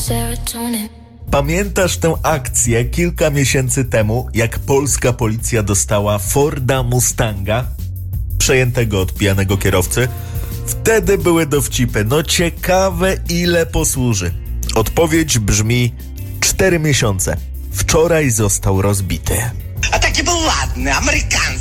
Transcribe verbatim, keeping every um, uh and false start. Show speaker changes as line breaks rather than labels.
Pamiętasz tę akcję kilka miesięcy temu, jak polska policja dostała Forda Mustanga przejętego od pijanego kierowcy? Wtedy były dowcipy. No ciekawe, ile posłuży. Odpowiedź brzmi cztery miesiące. Wczoraj został rozbity.
A taki był ładny, amerykański.